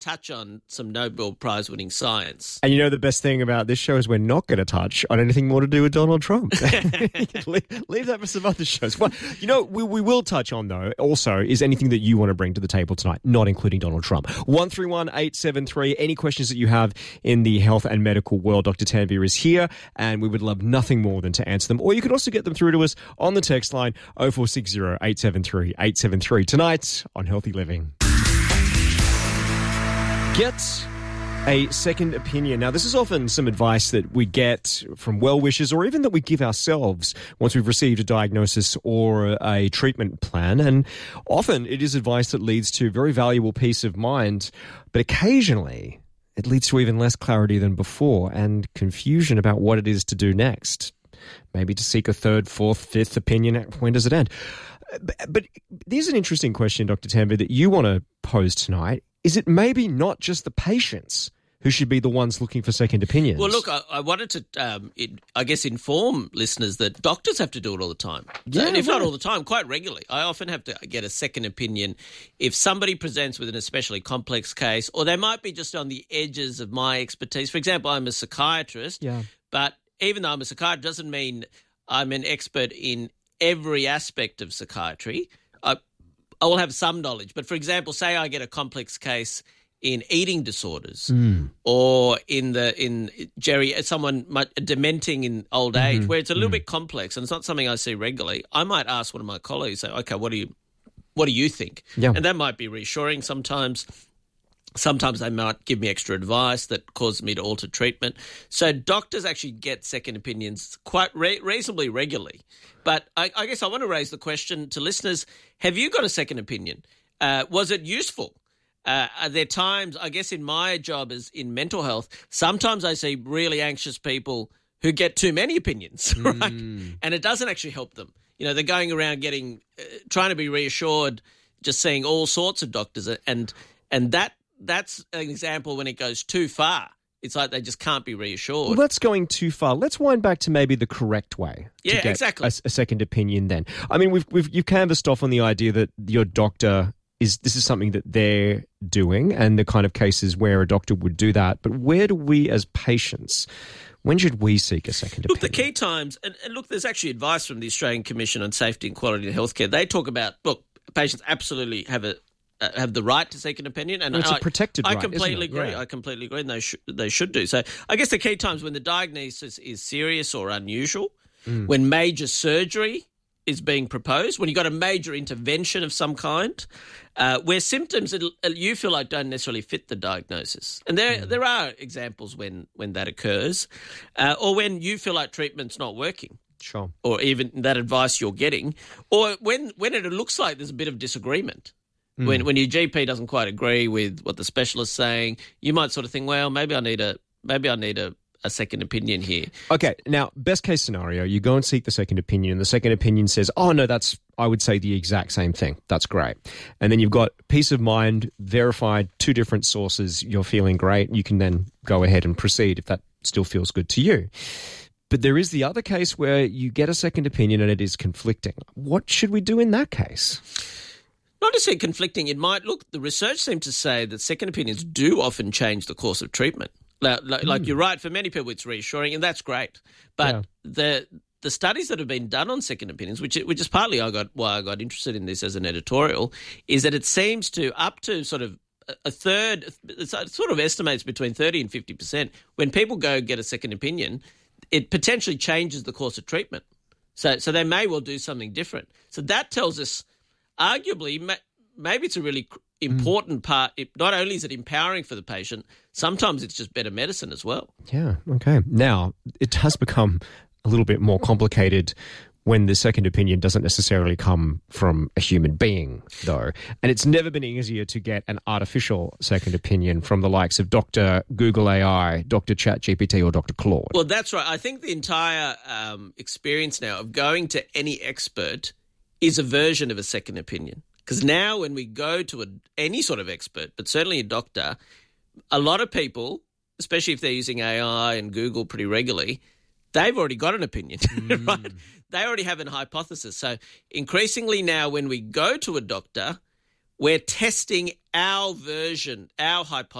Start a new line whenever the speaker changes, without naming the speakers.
touch on some Nobel Prize-winning science.
And you know the best thing about this show is we're not going to touch on anything more to do with Donald Trump. leave that for some other shows. Well, you know, we will touch on, though, also, is anything that you want to bring to the table tonight, not including Donald Trump. 131873, any questions that you have in the health and medical world, Dr. Tanvir is here, and we would love nothing more than to answer them. Or you can also get them through to us on the text line 0460 873 873. Tonight on Healthy Living. Get a second opinion. Now, this is often some advice that we get from well-wishers or even that we give ourselves once we've received a diagnosis or a treatment plan. And often it is advice that leads to very valuable peace of mind, but occasionally it leads to even less clarity than before and confusion about what it is to do next. Maybe to seek a third, fourth, fifth opinion. When does it end? But there's an interesting question, Dr. Tanvir, that you want to pose tonight. Is it maybe not just the patients who should be the ones looking for second opinions?
Well, look, I wanted to, inform listeners that doctors have to do it all the time.
Yeah,
and if not all the time, quite regularly. I often have to get a second opinion if somebody presents with an especially complex case, or they might be just on the edges of my expertise. For example, I'm a psychiatrist, but even though I'm a psychiatrist doesn't mean I'm an expert in every aspect of psychiatry. I will have some knowledge. But, for example, say I get a complex case in eating disorders or someone dementing in old age where it's a little bit complex and it's not something I see regularly, I might ask one of my colleagues, say, okay, what do you think?
Yeah.
And that might be reassuring sometimes. Sometimes they might give me extra advice that causes me to alter treatment. So doctors actually get second opinions quite reasonably regularly. But I guess I want to raise the question to listeners, have you got a second opinion? Was it useful? Are there times, I guess in my job as in mental health, sometimes I see really anxious people who get too many opinions, right? And it doesn't actually help them. You know, they're going around trying to be reassured, just seeing all sorts of doctors. And that's an example when it goes too far. It's like they just can't be reassured.
Well, that's going too far. Let's wind back to maybe the correct way to get
exactly.
a second opinion then. I mean, you've canvassed off on the idea that your doctor this is something that they're doing and the kind of cases where a doctor would do that. But where do we as patients, when should we seek a second opinion?
Look, the key times, and look, there's actually advice from the Australian Commission on Safety and Quality in Healthcare. They talk about, look, patients absolutely have the right to seek an opinion. And
it's a protected right,
I completely
isn't it?
agree.
Yeah.
I completely agree, and they should do. So I guess the key times when the diagnosis is serious or unusual, when major surgery is being proposed, when you've got a major intervention of some kind, where symptoms that you feel like don't necessarily fit the diagnosis. And there are examples when that occurs, or when you feel like treatment's not working.
Sure.
Or even that advice you're getting, or when it looks like there's a bit of disagreement. When your GP doesn't quite agree with what the specialist's saying, you might sort of think, well, maybe I need a second opinion here.
Okay, now, best case scenario, you go and seek the second opinion, and the second opinion says, oh, no, that's, I would say, the exact same thing. That's great. And then you've got peace of mind, verified, 2 different sources, you're feeling great, you can then go ahead and proceed if that still feels good to you. But there is the other case where you get a second opinion and it is conflicting. What should we do in that case?
Not necessarily conflicting. It might look. The research seems to say that second opinions do often change the course of treatment. Like you're right. For many people, it's reassuring, and that's great. But the studies that have been done on second opinions, which is partly why I got interested in this as an editorial, is that it seems to up to sort of a third. It sort of estimates between 30 and 50%. When people go get a second opinion, it potentially changes the course of treatment. So they may well do something different. So that tells us, arguably, maybe it's a really important part. Not only is it empowering for the patient, sometimes it's just better medicine as well.
Yeah, okay. Now, it does become a little bit more complicated when the second opinion doesn't necessarily come from a human being, though. And it's never been easier to get an artificial second opinion from the likes of Dr. Google AI, Dr. ChatGPT, or Dr. Claude.
Well, that's right. I think the entire experience now of going to any expert is a version of a second opinion. Because now when we go to any sort of expert, but certainly a doctor, a lot of people, especially if they're using AI and Google pretty regularly, they've already got an opinion, right? They already have an hypothesis. So increasingly now when we go to a doctor, We're testing our version, our hypothesis